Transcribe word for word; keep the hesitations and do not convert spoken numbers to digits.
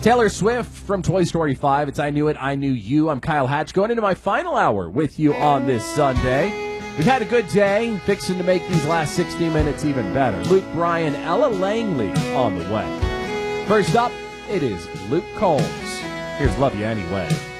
Taylor Swift from Toy Story five. It's I Knew It, I Knew You. I'm Kyle Hatch, going into my final hour with you on this Sunday. We've had a good day, fixing to make these last sixty minutes even better. Luke Bryan, Ella Langley on the way. First up, it is Luke Combs. Here's Love You Anyway.